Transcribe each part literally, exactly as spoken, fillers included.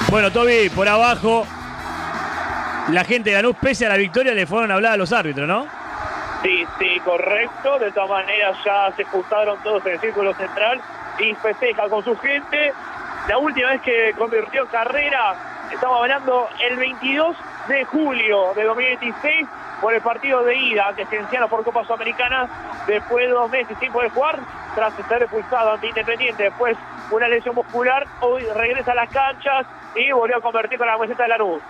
Bueno, Toby, por abajo, la gente de Lanús, pese a la victoria, le fueron a hablar a los árbitros, ¿no? Sí, sí, correcto. De todas maneras ya se juntaron todos en el círculo central y festeja con su gente. La última vez que convirtió en carrera, estamos hablando el veintidós de julio de dos mil veintiséis, por el partido de ida que se encierra por Copa Sudamericana, después de dos meses sin poder jugar, tras estar expulsado ante Independiente, después una lesión muscular, hoy regresa a las canchas y volvió a convertir con la camiseta de Lanús.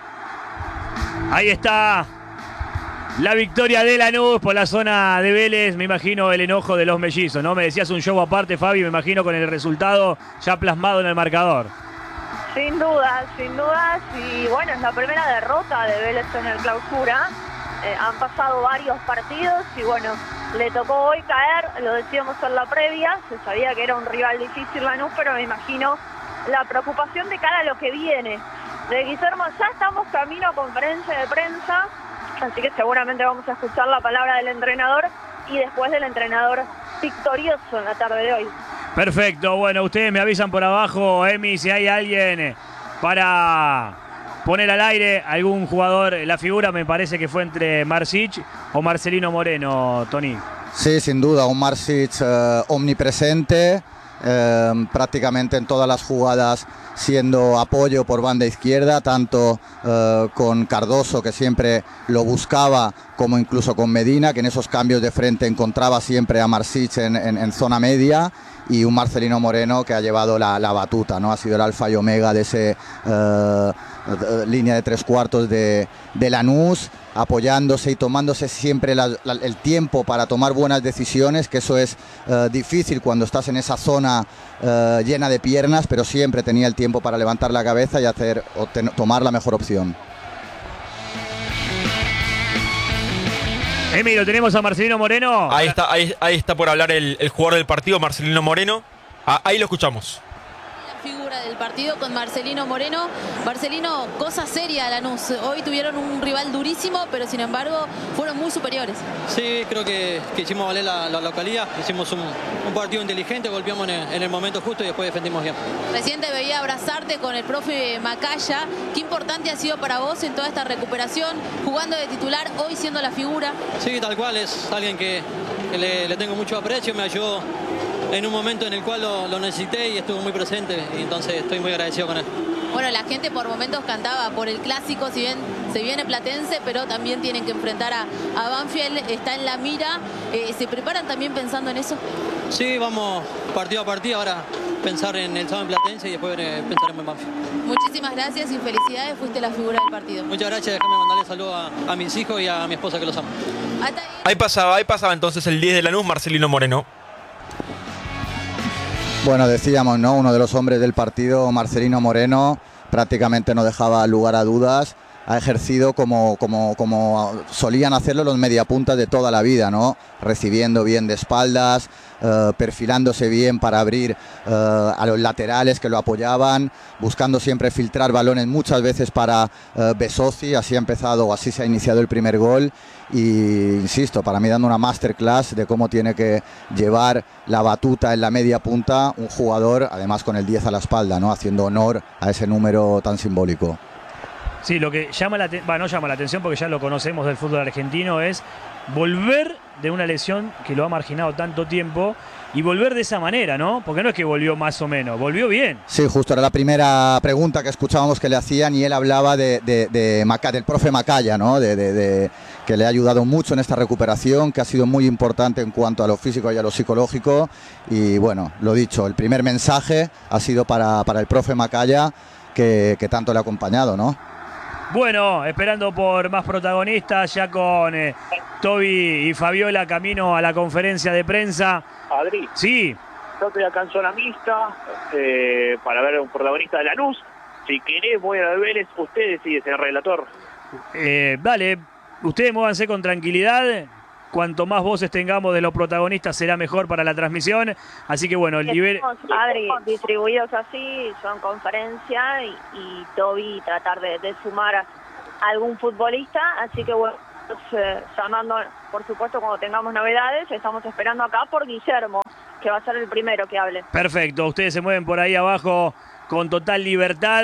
Ahí está la victoria de Lanús por la zona de Vélez. Me imagino el enojo de los mellizos, ¿no? Me decías un show aparte, Fabi, me imagino con el resultado ya plasmado en el marcador. Sin duda, sin dudas. Y bueno, es la primera derrota de Vélez en el Clausura. Eh, han pasado varios partidos y bueno, le tocó hoy caer, lo decíamos en la previa, se sabía que era un rival difícil Lanús, pero me imagino la preocupación de cara a lo que viene. De Guillermo, ya estamos camino a conferencia de prensa, así que seguramente vamos a escuchar la palabra del entrenador y después del entrenador victorioso en la tarde de hoy. Perfecto, bueno, ustedes me avisan por abajo, Emi, si hay alguien para poner al aire algún jugador. La figura me parece que fue entre Marsic o Marcelino Moreno, Tony. Sí, sin duda, un Marsic eh, omnipresente, eh, prácticamente en todas las jugadas siendo apoyo por banda izquierda, tanto eh, con Cardoso, que siempre lo buscaba, como incluso con Medina, que en esos cambios de frente encontraba siempre a Marsic en, en, en zona media, y un Marcelino Moreno que ha llevado la, la batuta, ¿no? Ha sido el alfa y omega de ese eh, línea de tres cuartos de, de Lanús, apoyándose y tomándose siempre la, la, el tiempo para tomar buenas decisiones, que eso es eh, difícil cuando estás en esa zona eh, llena de piernas, pero siempre tenía el tiempo para levantar la cabeza y hacer o ten, tomar la mejor opción. Emi, ¿lo tenemos a Marcelino Moreno? Ahí está, ahí, ahí está por hablar el, el jugador del partido, Marcelino Moreno. Ah, ahí lo escuchamos. Figura del partido con Marcelino Moreno. Marcelino, cosa seria Lanús. Hoy tuvieron un rival durísimo, pero sin embargo fueron muy superiores. Sí, creo que, que hicimos valer la, la localía. Hicimos un, un partido inteligente, golpeamos en el, en el momento justo y después defendimos bien. Recién te veía abrazarte con el profe Macaya. Qué importante ha sido para vos en toda esta recuperación, jugando de titular, hoy siendo la figura. Sí, tal cual, es alguien que, que le, le tengo mucho aprecio, me ayudó en un momento en el cual lo, lo necesité y estuvo muy presente, y entonces estoy muy agradecido con él. Bueno, la gente por momentos cantaba por el clásico, si bien se viene Platense, pero también tienen que enfrentar a, a Banfield, está en la mira. Eh, ¿Se preparan también pensando en eso? Sí, vamos partido a partido, ahora pensar en el sábado en Platense y después eh, pensar en Banfield. Muchísimas gracias y felicidades, fuiste la figura del partido. Muchas gracias, déjame mandarle saludos a, a mis hijos y a mi esposa que los amo. Hasta ahí. Ahí pasaba, ahí pasaba entonces el diez de Lanús, Marcelino Moreno. Bueno, decíamos, ¿no? Uno de los hombres del partido, Marcelino Moreno, prácticamente no dejaba lugar a dudas. Ha ejercido como, como, como solían hacerlo los mediapuntas de toda la vida, ¿no? Recibiendo bien de espaldas, eh, perfilándose bien para abrir eh, a los laterales que lo apoyaban, buscando siempre filtrar balones muchas veces para eh, Besosi. Así ha empezado o así se ha iniciado el primer gol. Y insisto, para mí dando una masterclass de cómo tiene que llevar la batuta en la media punta un jugador, además con el diez a la espalda, ¿no? Haciendo honor a ese número tan simbólico. Sí, lo que llama la, bueno, no llama la atención porque ya lo conocemos del fútbol argentino es volver de una lesión que lo ha marginado tanto tiempo y volver de esa manera, ¿no? Porque no es que volvió más o menos, volvió bien. Sí, justo era la primera pregunta que escuchábamos que le hacían y él hablaba de, de, de Maca, del profe Macaya, ¿no? De, de, de, que le ha ayudado mucho en esta recuperación, que ha sido muy importante en cuanto a lo físico y a lo psicológico. Y bueno, lo dicho, el primer mensaje ha sido para, para el profe Macaya, que, que tanto le ha acompañado, ¿no? Bueno, esperando por más protagonistas, ya con eh, Toby y Fabiola camino a la conferencia de prensa. Adri. Sí. Yo estoy acá en zona mixta eh, para ver a un protagonista de Lanús. Si querés, voy a la de Vélez. Usted decide, señor relator. Eh, dale, ustedes muévanse con tranquilidad. Cuanto más voces tengamos de los protagonistas será mejor para la transmisión. Así que bueno, liber... Adri, distribuidos así, yo en conferencia y, y Toby tratar de, de sumar a algún futbolista. Así que bueno, eh, llamando, por supuesto, cuando tengamos novedades, estamos esperando acá por Guillermo, que va a ser el primero que hable. Perfecto, ustedes se mueven por ahí abajo con total libertad.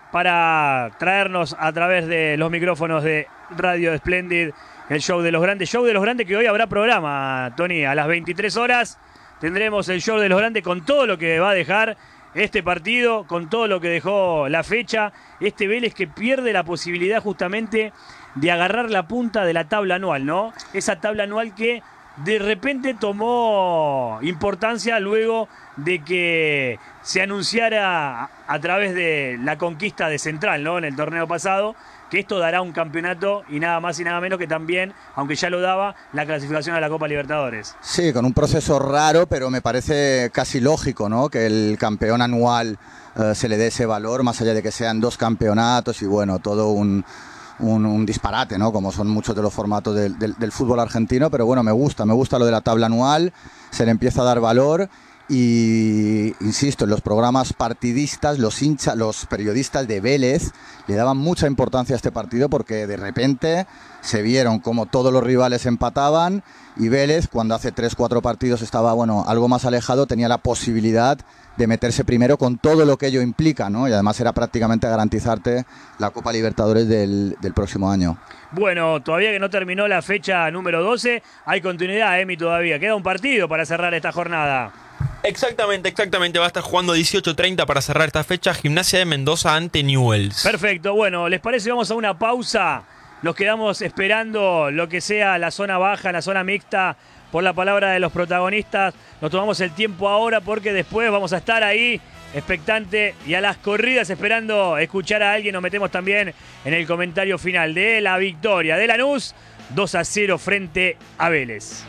para traernos a través de los micrófonos de Radio Splendid el show de los grandes. Show de los grandes que hoy habrá programa, Tony, a las veintitrés horas tendremos el show de los grandes con todo lo que va a dejar este partido, con todo lo que dejó la fecha. Este Vélez que pierde la posibilidad justamente de agarrar la punta de la tabla anual, ¿no? Esa tabla anual que de repente tomó importancia luego de que se anunciara a través de la conquista de Central, ¿no? En el torneo pasado, que esto dará un campeonato y nada más y nada menos que también, aunque ya lo daba, la clasificación a la Copa Libertadores. Sí, con un proceso raro, pero me parece casi lógico, ¿no? Que el campeón anual eh, se le dé ese valor, más allá de que sean dos campeonatos y bueno, todo un... Un, un disparate, ¿no? Como son muchos de los formatos del, del, del fútbol argentino, pero bueno, me gusta, me gusta lo de la tabla anual, se le empieza a dar valor y, insisto, en los programas partidistas, los hinchas, los periodistas de Vélez le daban mucha importancia a este partido porque de repente se vieron como todos los rivales empataban y Vélez, cuando hace tres cuatro partidos estaba, bueno, algo más alejado, tenía la posibilidad de meterse primero con todo lo que ello implica, ¿no? Y además era prácticamente garantizarte la Copa Libertadores del, del próximo año. Bueno, todavía que no terminó la fecha número doce, hay continuidad, Emi, todavía. Queda un partido para cerrar esta jornada. Exactamente, exactamente. Va a estar jugando dieciocho treinta para cerrar esta fecha. Gimnasia de Mendoza ante Newell's. Perfecto, bueno, ¿les parece? Vamos a una pausa. Nos quedamos esperando lo que sea la zona baja, la zona mixta, por la palabra de los protagonistas. Nos tomamos el tiempo ahora porque después vamos a estar ahí expectante y a las corridas esperando escuchar a alguien. Nos metemos también en el comentario final de la victoria de Lanús dos a cero frente a Vélez.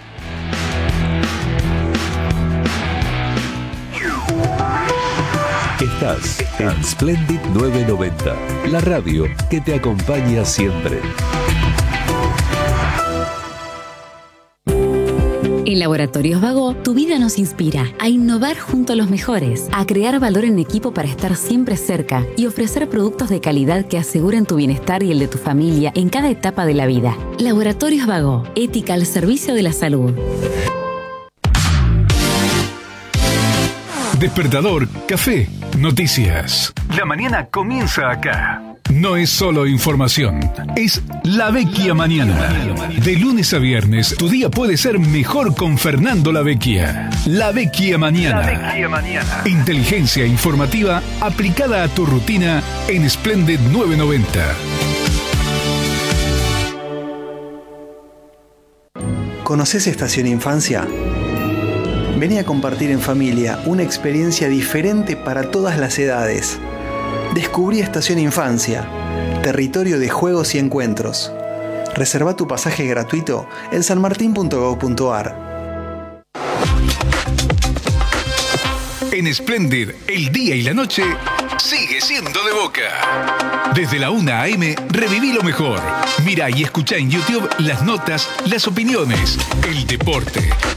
Estás en Splendid nueve noventa, la radio que te acompaña siempre. En Laboratorios Vago, tu vida nos inspira a innovar junto a los mejores, a crear valor en equipo para estar siempre cerca y ofrecer productos de calidad que aseguren tu bienestar y el de tu familia en cada etapa de la vida. Laboratorios Vago, ética al servicio de la salud. Despertador, café, noticias. La mañana comienza acá. No es solo información, es La Vecchia Mañana. De lunes a viernes, tu día puede ser mejor con Fernando La Vecchia. La Vecchia Mañana. La Vecchia Mañana. Inteligencia informativa aplicada a tu rutina en Splendid nueve noventa. ¿Conoces Estación Infancia? Vení a compartir en familia una experiencia diferente para todas las edades. Descubrí Estación Infancia, territorio de juegos y encuentros. Reserva tu pasaje gratuito en sanmartin punto gob punto ar. En Splendid, el día y la noche sigue siendo de Boca. Desde la una a eme, reviví lo mejor. Mirá y escuchá en YouTube las notas, las opiniones, el deporte,